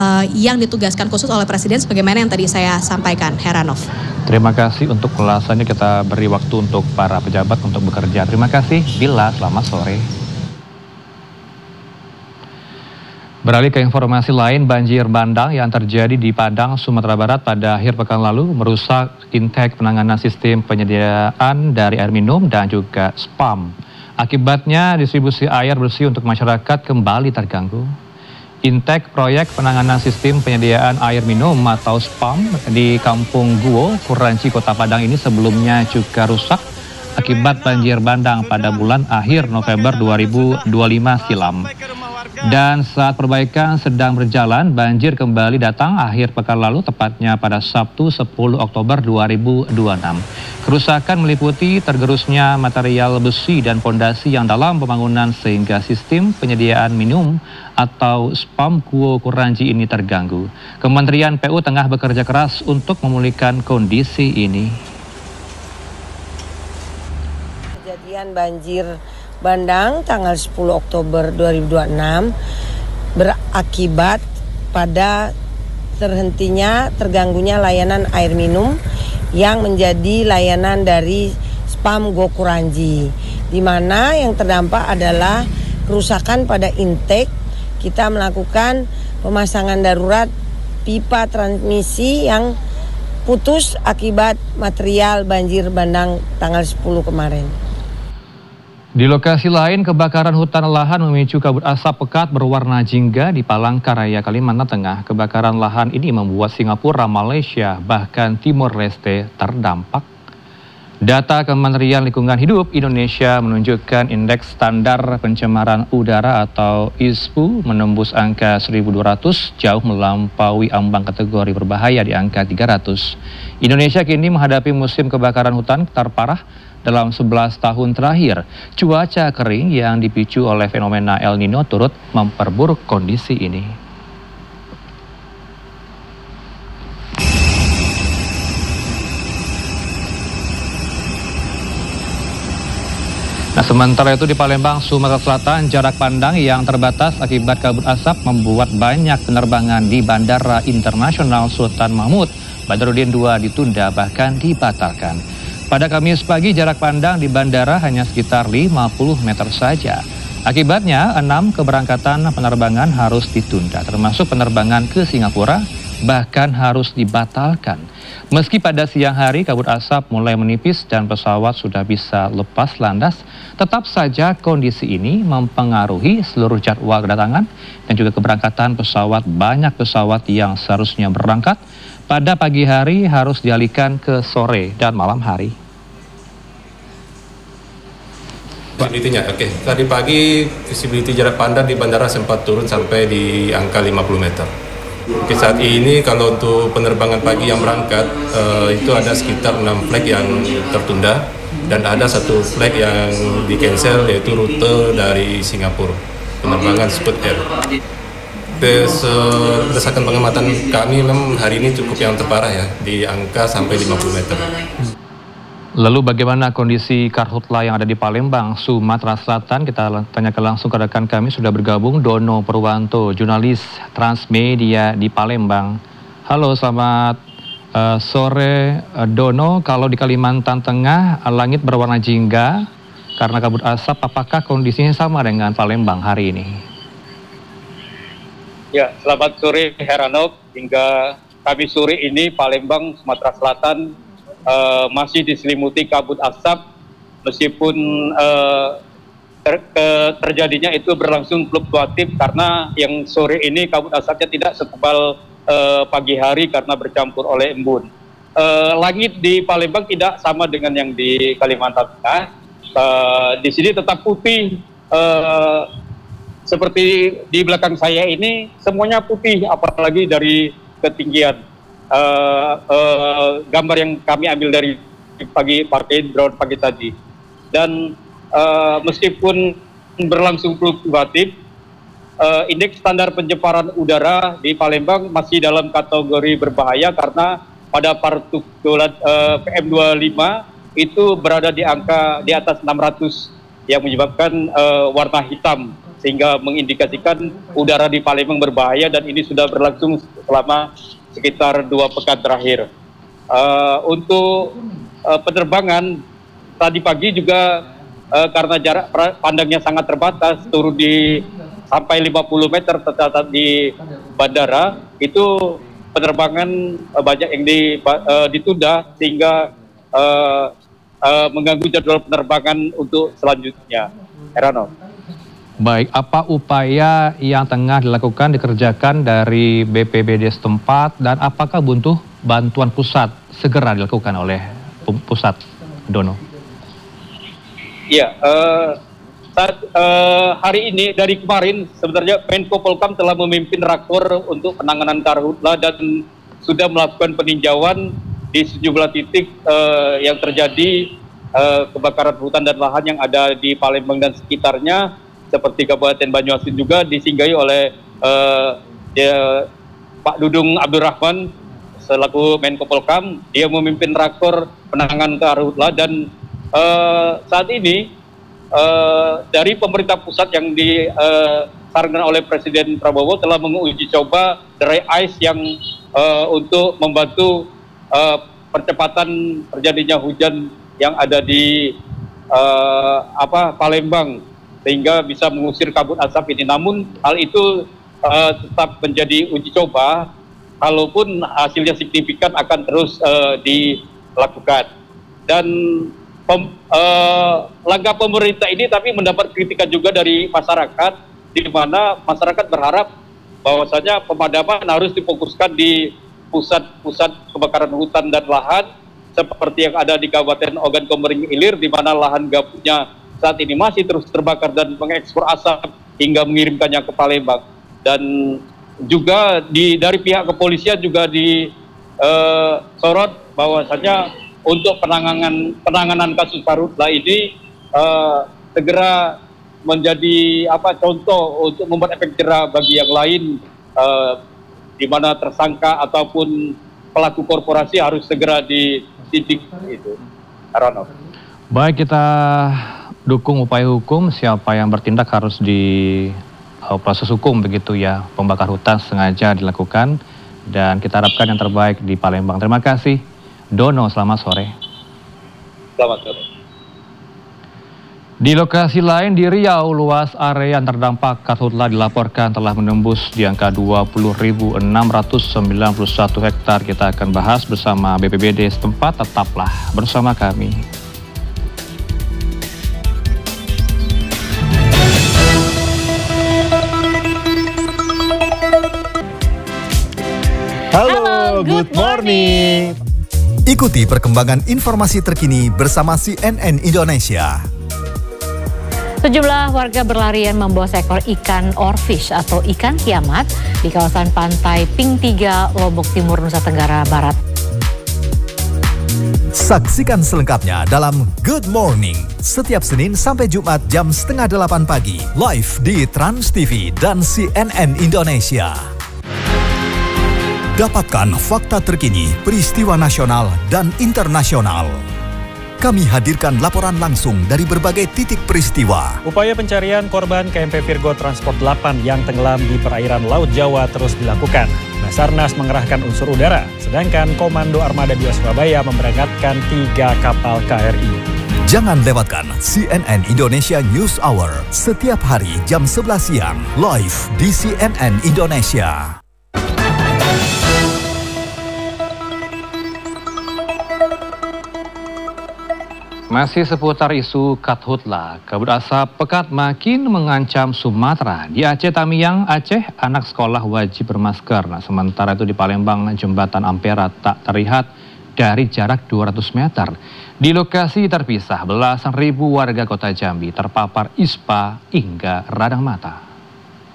yang ditugaskan khusus oleh Presiden sebagaimana yang tadi saya sampaikan, Heranov. Terima kasih untuk ulasannya, kita beri waktu untuk para pejabat untuk bekerja. Terima kasih, Bila, selamat sore. Beralih ke informasi lain, banjir bandang yang terjadi di Padang, Sumatera Barat pada akhir pekan lalu merusak intake penanganan sistem penyediaan dari air minum dan juga spam. Akibatnya distribusi air bersih untuk masyarakat kembali terganggu. Intake proyek penanganan sistem penyediaan air minum atau SPAM di Kampung Guo, Kuranci, Kota Padang ini sebelumnya juga rusak akibat banjir bandang pada bulan akhir November 2025 silam. Dan saat perbaikan sedang berjalan, banjir kembali datang akhir pekan lalu, tepatnya pada Sabtu 10 Oktober 2026. Kerusakan meliputi tergerusnya material besi dan pondasi yang dalam pembangunan sehingga sistem penyediaan minum atau SPAM Guo Kuranci ini terganggu. Kementerian PU tengah bekerja keras untuk memulihkan kondisi ini. Kejadian banjir bandang tanggal 10 Oktober 2026 berakibat pada terganggunya layanan air minum yang menjadi layanan dari SPAM Guo Kuranci, di mana yang terdampak adalah kerusakan pada intake. Kita melakukan pemasangan darurat pipa transmisi yang putus akibat material banjir bandang tanggal 10 kemarin. Di lokasi lain, kebakaran hutan lahan memicu kabut asap pekat berwarna jingga di Palangkaraya, Kalimantan Tengah. Kebakaran lahan ini membuat Singapura, Malaysia, bahkan Timor Leste terdampak. Data Kementerian Lingkungan Hidup Indonesia menunjukkan indeks standar pencemaran udara atau ISPU menembus angka 1.200, jauh melampaui ambang kategori berbahaya di angka 300. Indonesia kini menghadapi musim kebakaran hutan terparah dalam 11 tahun terakhir. Cuaca kering yang dipicu oleh fenomena El Nino turut memperburuk kondisi ini. Nah, sementara itu di Palembang, Sumatera Selatan, jarak pandang yang terbatas akibat kabut asap membuat banyak penerbangan di Bandara Internasional Sultan Mahmud Badarudin II ditunda bahkan dibatalkan. Pada Kamis pagi, jarak pandang di bandara hanya sekitar 50 meter saja. Akibatnya, 6 keberangkatan penerbangan harus ditunda, termasuk penerbangan ke Singapura, bahkan harus dibatalkan. Meski pada siang hari kabut asap mulai menipis dan pesawat sudah bisa lepas landas, tetap saja kondisi ini mempengaruhi seluruh jadwal kedatangan dan juga keberangkatan pesawat. Banyak pesawat yang seharusnya berangkat pada pagi hari harus dialihkan ke sore dan malam hari. Visibility-nya, oke. Tadi pagi visibility jarak pandang di bandara sempat turun sampai di angka 50 meter. Oke, saat ini kalau untuk penerbangan pagi yang berangkat itu ada sekitar 6 flight yang tertunda dan ada 1 flight yang di cancel, yaitu rute dari Singapura, penerbangan Scoot Air. Berdasarkan pengamatan kami memang hari ini cukup yang terparah ya, di angka sampai 50 meter. Lalu bagaimana kondisi karhutla yang ada di Palembang, Sumatera Selatan? Kita tanyakan langsung ke rekan kami, sudah bergabung Dono Purwanto, jurnalis Transmedia di Palembang. Halo, selamat sore Dono. Kalau di Kalimantan Tengah, langit berwarna jingga karena kabut asap, apakah kondisinya sama dengan Palembang hari ini? Ya, selamat sore Heranov. Hingga Kamis sore ini Palembang, Sumatera Selatan masih diselimuti kabut asap, meskipun terjadinya itu berlangsung fluktuatif karena yang sore ini kabut asapnya tidak setebal pagi hari karena bercampur oleh embun. Langit di Palembang tidak sama dengan yang di Kalimantan Tengah. Di sini tetap putih, seperti di belakang saya ini semuanya putih, apalagi dari ketinggian. Gambar yang kami ambil dari pakai drone pagi tadi. Dan meskipun berlangsung fluktuatif, indeks standar pencemaran udara di Palembang masih dalam kategori berbahaya karena pada partikulat PM25 itu berada di angka di atas 600 yang menyebabkan warna hitam sehingga mengindikasikan udara di Palembang berbahaya, dan ini sudah berlangsung selama sekitar 2 pekan terakhir. Untuk penerbangan tadi pagi juga karena jarak pandangnya sangat terbatas, turun di sampai 50 meter tercatat di bandara, itu penerbangan banyak yang ditunda sehingga mengganggu jadwal penerbangan untuk selanjutnya. Heranov. Baik, apa upaya yang tengah dikerjakan dari BPBD setempat dan apakah butuh bantuan pusat segera dilakukan oleh pusat, Dono? Ya, hari ini dari kemarin sebenarnya Menko Polhukam telah memimpin rakor untuk penanganan karhutla dan sudah melakukan peninjauan di sejumlah titik yang terjadi kebakaran hutan dan lahan yang ada di Palembang dan sekitarnya, seperti Kabupaten Banyuasin juga disinggahi oleh Pak Dudung Abdurrahman selaku Menko Polhukam. Dia memimpin rakor penanganan karhutla dan saat ini dari pemerintah pusat yang disarankan oleh Presiden Prabowo telah menguji coba dry ice yang untuk membantu percepatan terjadinya hujan yang ada di Palembang, sehingga bisa mengusir kabut asap ini. Namun hal itu tetap menjadi uji coba, kalaupun hasilnya signifikan akan terus dilakukan. Dan langkah pemerintah ini tapi mendapat kritikan juga dari masyarakat, di mana masyarakat berharap bahwasanya pemadaman harus difokuskan di pusat-pusat kebakaran hutan dan lahan seperti yang ada di Kabupaten Ogan Komering Ilir, di mana lahan gambutnya saat ini masih terus terbakar dan mengekspor asap hingga mengirimkannya ke Palembang. Dan juga dari pihak kepolisian juga disorot bahwasanya untuk penanganan kasus karhutla ini segera menjadi contoh untuk membuat efek jerah bagi yang lain, di mana tersangka ataupun pelaku korporasi harus segera dididik itu. Heranov. Baik, kita dukung upaya hukum, siapa yang bertindak harus di proses hukum begitu ya. Pembakar hutan sengaja dilakukan dan kita harapkan yang terbaik di Palembang. Terima kasih Dono, selamat sore. Selamat sore. Di lokasi lain di Riau, luas area yang terdampak karhutla dilaporkan telah menembus di angka 20.691 hektar. Kita akan bahas bersama BPBD setempat, tetaplah bersama kami. Halo, good morning. Ikuti perkembangan informasi terkini bersama CNN Indonesia. Sejumlah warga berlarian membawa seekor ikan orfish atau ikan kiamat di kawasan pantai Ping 3, Lombok Timur, Nusa Tenggara Barat. Saksikan selengkapnya dalam Good Morning setiap Senin sampai Jumat jam 7:30 pagi live di Trans TV dan CNN Indonesia. Dapatkan fakta terkini, peristiwa nasional dan internasional. Kami hadirkan laporan langsung dari berbagai titik peristiwa. Upaya pencarian korban KMP Virgo Transport 8 yang tenggelam di perairan Laut Jawa terus dilakukan. Basarnas mengerahkan unsur udara, sedangkan Komando Armada 2 Surabaya memberangkatkan 3 kapal KRI. Jangan lewatkan CNN Indonesia News Hour setiap hari jam 11 siang live di CNN Indonesia. Masih seputar isu karhutla, kabut asap pekat makin mengancam Sumatera. Di Aceh Tamiang, Aceh, anak sekolah wajib bermasker. Sementara itu di Palembang, jembatan Ampera tak terlihat dari jarak 200 meter. Di lokasi terpisah, belasan ribu warga kota Jambi terpapar ispa hingga radang mata.